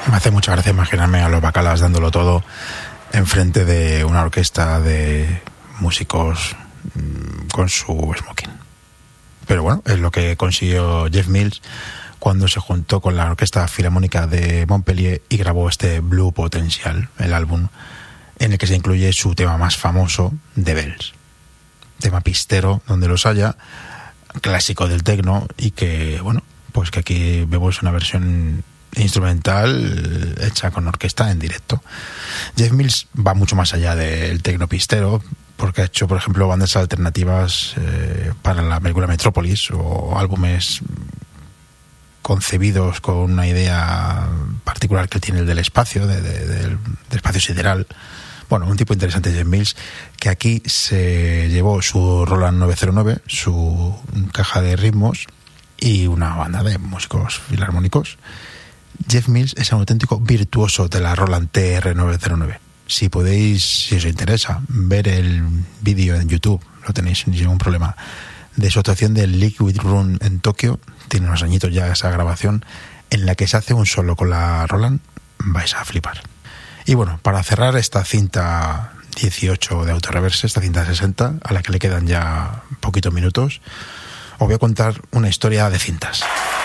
Me hace mucha gracia imaginarme a los Bacalas dándolo todo enfrente de una orquesta de músicos con su smoking. Pero bueno, es lo que consiguió Jeff Mills cuando se juntó con la Orquesta Filarmónica de Montpellier y grabó este Blue Potential, el álbum en el que se incluye su tema más famoso, The Bells. Tema pistero, donde los haya, clásico del techno, y que, bueno, pues que aquí vemos una versión instrumental hecha con orquesta en directo. Jeff Mills va mucho más allá del techno pistero, porque ha hecho, por ejemplo, bandas alternativas para la película Metrópolis, o álbumes concebidos con una idea particular que tiene el del espacio, del espacio sideral. Bueno, un tipo interesante, Jeff Mills, que aquí se llevó su Roland 909, su caja de ritmos y una banda de músicos filarmónicos. Jeff Mills es un auténtico virtuoso de la Roland TR-909. Si podéis, si os interesa, ver el vídeo en YouTube, lo tenéis sin ningún problema, de su actuación del Liquid Room en Tokio. Tiene unos añitos ya esa grabación en la que se hace un solo con la Roland. Vais a flipar. Y bueno, para cerrar esta cinta 18 de Autoreverse, esta cinta 60, a la que le quedan ya poquitos minutos, os voy a contar una historia de cintas.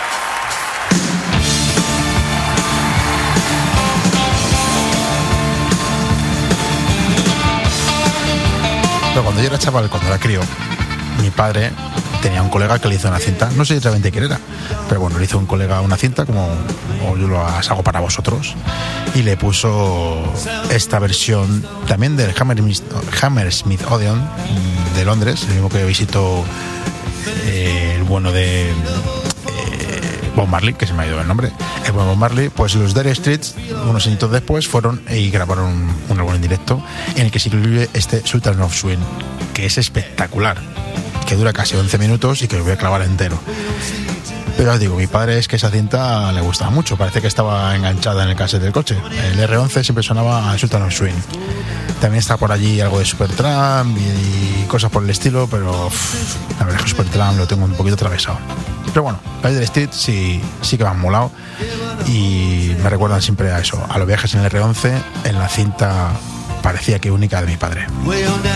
Pero cuando yo era chaval, cuando era crío, mi padre tenía un colega que le hizo una cinta, no sé exactamente quién era, pero bueno, le hizo un colega una cinta, como yo lo hago para vosotros, y le puso esta versión también del Hammersmith Odeon de Londres, el mismo que visitó el bueno de Bob Marley, que se me ha ido el nombre, el bueno Bob Marley. Pues los Dire Straits, unos añitos después, fueron y grabaron un álbum en directo en el que se incluye este Sultan of Swing, que es espectacular, que dura casi 11 minutos y que os voy a clavar entero. Pero os digo, mi padre es que esa cinta le gustaba mucho, parece que estaba enganchada en el cassette del coche. El R11 siempre sonaba a Sultan of Swing. También está por allí algo de Supertramp y cosas por el estilo, pero la verdad es que Supertramp lo tengo un poquito atravesado. Pero bueno, los Dire Straits sí que me han molado y me recuerdan siempre a eso, a los viajes en el R11, en la cinta parecía que única de mi padre.